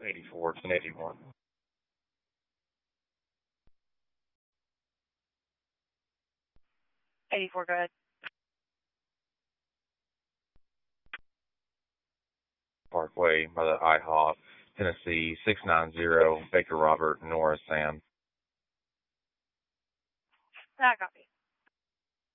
84 and 81. '84, go ahead. Parkway by the IHOP, Tennessee, 690, Baker Robert, Nora Sam. I copy.